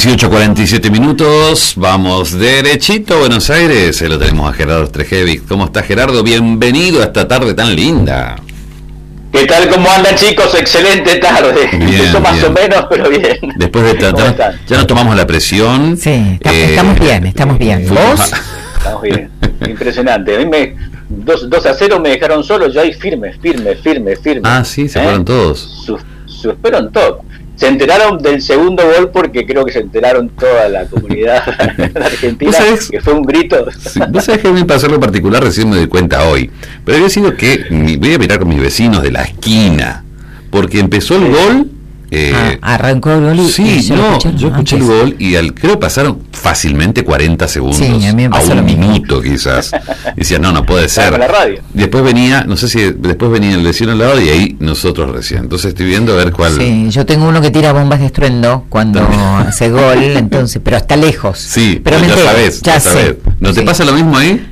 18:47 minutos, vamos derechito a Buenos Aires. Lo tenemos a Gerardo Strejevic. ¿Cómo está, Gerardo? Bienvenido a esta tarde tan linda. ¿Qué tal? ¿Cómo andan, chicos? Excelente tarde. Bien, eso más o menos, pero bien. Después de ya nos tomamos la presión. Sí, estamos bien. ¿Vos? Estamos bien. Impresionante. A mí 2-0 me dejaron solo, yo ahí firme. Ah, sí, se fueron todos. Fueron todos. Se enteraron del segundo gol porque creo que se enteraron toda la comunidad argentina, que fue un grito. Sí, vos sabés que a mí me pasó algo particular, recién me doy cuenta hoy. Pero había sido que voy a mirar con mis vecinos de la esquina, porque empezó el gol. Arrancó el gol y sí, yo escuché el gol y creo pasaron fácilmente 40 segundos, sí, a un minuto quizás. Decía, no puede ser. La radio. Después venía, no sé si después venía el vecino al lado y ahí nosotros recién. Entonces estoy viendo a ver cuál. Sí, yo tengo uno que tira bombas de estruendo cuando hace gol, entonces, pero está lejos. Sí, pero ya sabes. ¿No te pasa lo mismo ahí?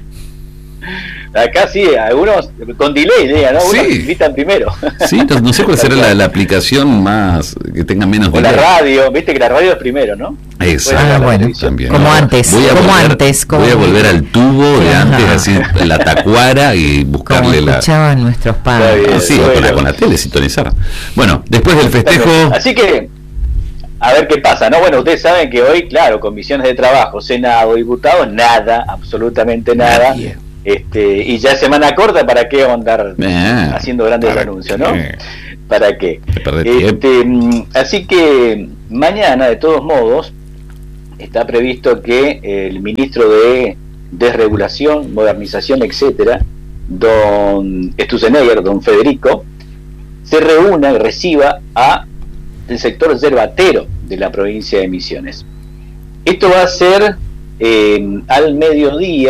Acá sí, algunos con delay, ¿no? Unos gritan primero. Sí, no sé cuál será la aplicación más que tenga menos delay. O la radio, viste que la radio es primero, ¿no? Exacto. Bueno, también. Como antes. Voy a volver al tubo de antes, así, la tacuara y buscarle como escuchaban nuestros padres. Sí, con la tele, sintonizar. Bueno, después del festejo. Así que, a ver qué pasa, ¿no? Bueno, ustedes saben que hoy, claro, comisiones de trabajo, Senado, diputados, nada, absolutamente nada. Y ya semana corta, ¿para qué vamos a andar haciendo grandes anuncios, no? ¿Para qué? Así que mañana, de todos modos, está previsto que el ministro de Desregulación, Modernización, etcétera, don Sturzenegger, don Federico, se reúna y reciba a el sector yerbatero de la provincia de Misiones. Esto va a ser al mediodía.